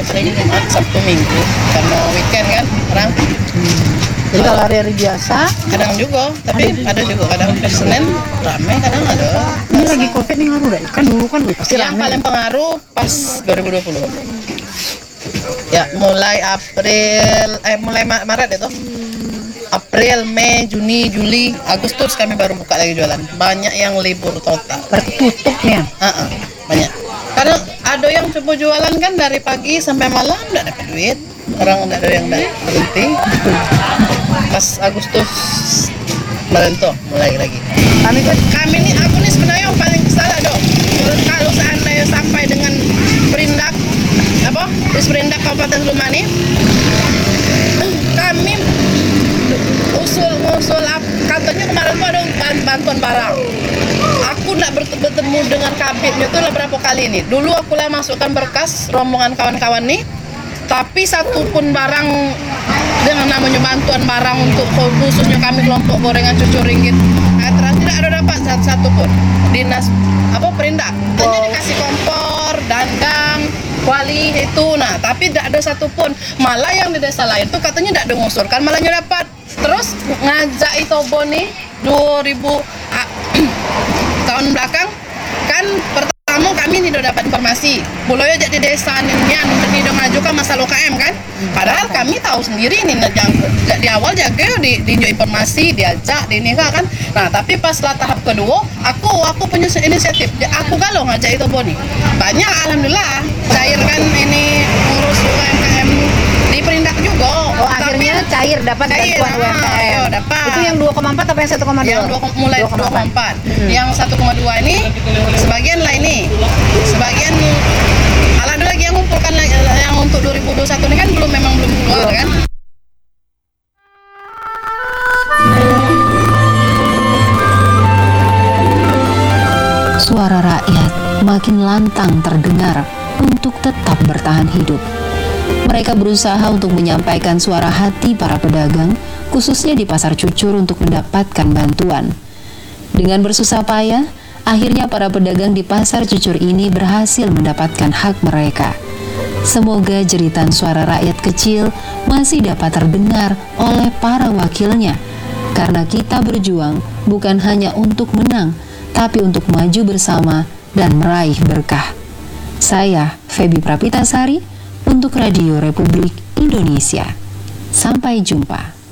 biasanya Jumat, Sabtu, Minggu. Karena weekend kan orang. Jadi kalau hari-hari biasa, Kadang juga, tapi ada juga kadang Senin ramai, kadang ada. ini lagi COVID nih ngaruh deh. Kan dulu kan pasti Yang rame. paling pengaruh pas 2020. Ya, mulai Maret itu. April, Mei, Juni, Juli, Agustus kami baru buka lagi jualan. Banyak yang libur total. Berarti tutup nih ya. Banyak. Karena ada yang coba jualan kan dari pagi sampai malam nggak dapat duit. Orang nggak ada yang berhenti. Pas Agustus kemarin tuh mulai lagi. Kami nih, aku nih sebenarnya yang paling salah dong. Kalau seandainya sampai dengan Perindak, Disperindak Kabupaten Lumani, kami usul katanya kemarin tuh ada bantuan barang. Aku nak bertemu dengan kabitnya itu berapa kali nih. Dulu aku lah masukkan berkas rombongan kawan-kawan nih, tapi satu pun barang dengan namanya bantuan barang untuk khususnya kami kelompok gorengan cucu ringgit, tidak ada dapat satu pun. Dinas Perindak, katanya dikasih kompor, dandang, kuali itu, nah tapi tidak ada satupun. Malah yang di desa lain tuh katanya tidak mengusulkan, malahnya dapat. Terus ngajak itu nih 2000 tahun belakang kan pertama kami tidak dapat informasi. Buloyo jadi desa nian tidak ngajukan masalah UKM kan. Padahal kami tahu sendiri nih di awal jaga diunjuk informasi, diajak, dinikah kan. Nah, tapi pas lah tahap kedua, aku punya inisiatif. Aku galau ngajak itu nih. Banyak alhamdulillah cairkan ini ngurus UMKM di Perindak juga. Oh, akhirnya cair dapat bantuan UMKM. Dapat. Itu yang 2,4 apa yang 1,2? Yang mulai 2,4. Yang 1,2 ini sebagian lah ini. Sebagian ada lagi yang ngumpulkan yang untuk 2021 ini kan belum keluar kan. Suara rakyat makin lantang terdengar untuk tetap bertahan hidup. Mereka berusaha untuk menyampaikan suara hati para pedagang, khususnya di Pasar Cucur untuk mendapatkan bantuan. Dengan bersusah payah, akhirnya para pedagang di Pasar Cucur ini berhasil mendapatkan hak mereka. Semoga jeritan suara rakyat kecil masih dapat terdengar oleh para wakilnya, karena kita berjuang bukan hanya untuk menang, tapi untuk maju bersama dan meraih berkah. Saya, Feby Prapitasari, untuk Radio Republik Indonesia. Sampai jumpa.